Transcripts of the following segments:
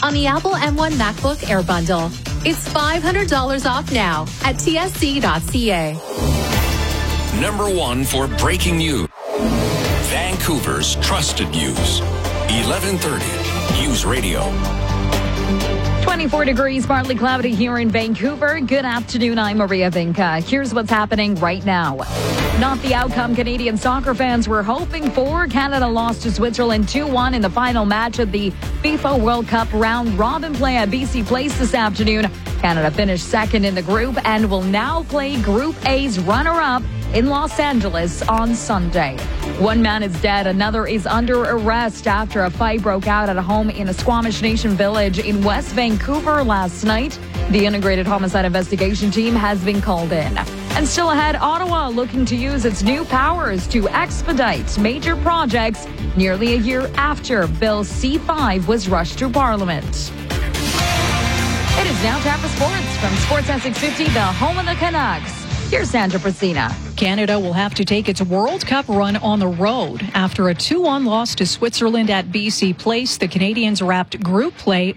on the Apple M1 MacBook Air Bundle. It's $500 off now at tsc.ca. Number one for breaking news. Vancouver's trusted news. 1130 News Radio. 24 degrees, partly cloudy here in Vancouver. Good afternoon, I'm Maria Vinca. Here's what's happening right now. Not the outcome Canadian soccer fans were hoping for. Canada lost to Switzerland 2-1 in the final match of the FIFA World Cup round robin play at BC Place this afternoon. Canada finished second in the group and will now play Group A's runner-up in Los Angeles on Sunday. One man is dead, another is under arrest after a fight broke out at a home in a Squamish Nation village in West Vancouver last night. The Integrated Homicide Investigation Team has been called in. And still ahead, Ottawa looking to use its new powers to expedite major projects nearly a year after Bill C-5 was rushed through Parliament. It is now time for sports from Sportsnet 650, the home of the Canucks. Here's Sandra Prasina. Canada will have to take its World Cup run on the road. After a 2-1 loss to Switzerland at BC Place, the Canadians wrapped group play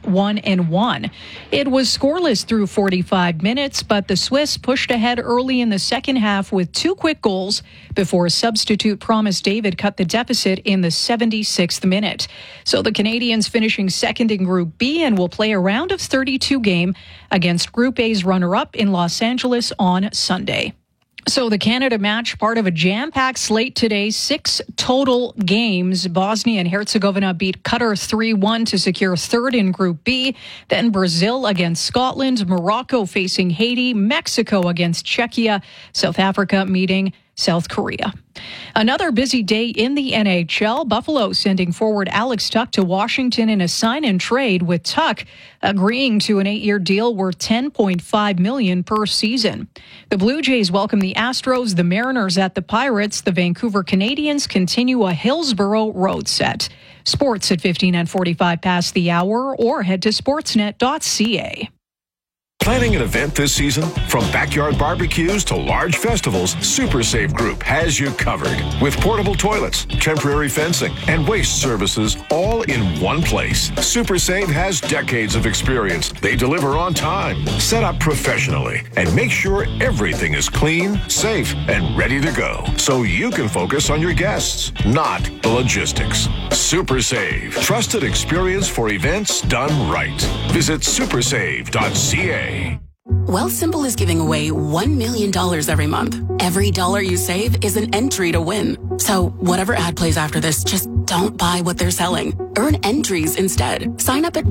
1-1-1. It was scoreless through 45 minutes, but the Swiss pushed ahead early in the second half with 2 quick goals before substitute Promise David cut the deficit in the 76th minute. So the Canadians finishing second in Group B and will play a round of 32 game against Group A's runner-up in Los Angeles on Sunday. So the Canada match, part of a jam-packed slate today, 6 total games. Bosnia and Herzegovina beat Qatar 3-1 to secure third in Group B. Then Brazil against Scotland, Morocco facing Haiti, Mexico against Czechia, South Africa meeting South Korea. Another busy day in the NHL. Buffalo sending forward Alex Tuch to Washington in a sign and trade, with Tuch agreeing to an 8-year deal worth $10.5 million per season. The Blue Jays welcome the Astros, the Mariners at the Pirates. The Vancouver Canadians continue a Hillsborough road set. Sports at 15 and 45 past the hour, or head to sportsnet.ca. Planning an event this season? From backyard barbecues to large festivals, Super Save Group has you covered. With portable toilets, temporary fencing, and waste services all in one place. Super Save has decades of experience. They deliver on time, set up professionally, and make sure everything is clean, safe, and ready to go. So you can focus on your guests, not the logistics. Super Save. Trusted experience for events done right. Visit supersave.ca. Wealthsimple is giving away $1 million every month. Every dollar you save is an entry to win. So whatever ad plays after this, just don't buy what they're selling. Earn entries instead. Sign up at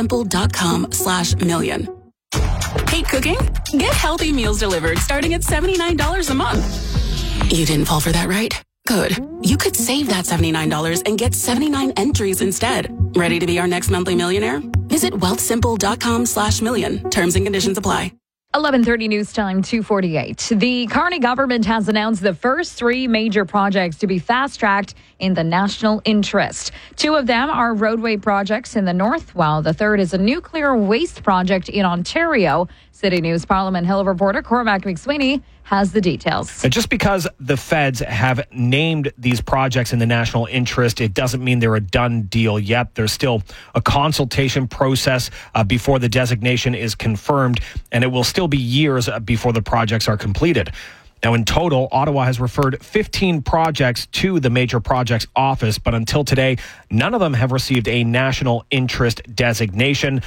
wealthsimple.com/million. Hate cooking? Get healthy meals delivered starting at $79 a month. You didn't fall for that, right? Good. You could save that $79 and get 79 entries instead. Ready to be our next monthly millionaire? Visit wealthsimple.com/million. Terms and conditions apply. 11:30 news time, 2:48. The Carney government has announced the first 3 major projects to be fast-tracked in the national interest. 2 of them are roadway projects in the north, while the third is a nuclear waste project in Ontario. City News Parliament Hill reporter Cormac McSweeney has the details. Just because the feds have named these projects in the national interest, it doesn't mean they're a done deal yet. There's still a consultation process before the designation is confirmed, and it will still be years before the projects are completed. Now, in total, Ottawa has referred 15 projects to the Major Projects Office, but until today, none of them have received a national interest designation.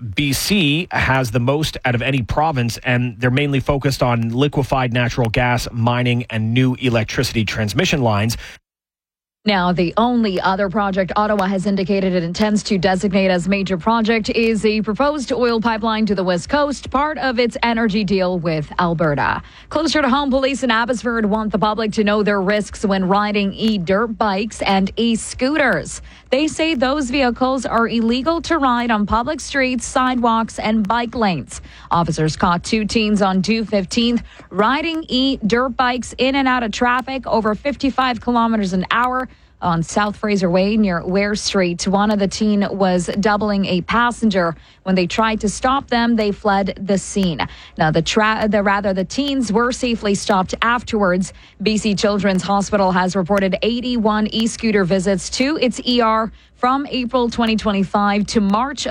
BC has the most out of any province, and they're mainly focused on liquefied natural gas, mining, and new electricity transmission lines. Now, the only other project Ottawa has indicated it intends to designate as major project is a proposed oil pipeline to the West Coast, part of its energy deal with Alberta. Closer to home, police in Abbotsford want the public to know their risks when riding e-dirt bikes and e-scooters. They say those vehicles are illegal to ride on public streets, sidewalks, and bike lanes. Officers caught 2 teens on 2/15th riding e-dirt bikes in and out of traffic over 55 kilometers an hour on South Fraser Way near Ware Street. One of the teen was doubling a passenger. When they tried to stop them, they fled the scene. Now, the teens were safely stopped afterwards. BC Children's Hospital has reported 81 e-scooter visits to its ER from April 2025 to March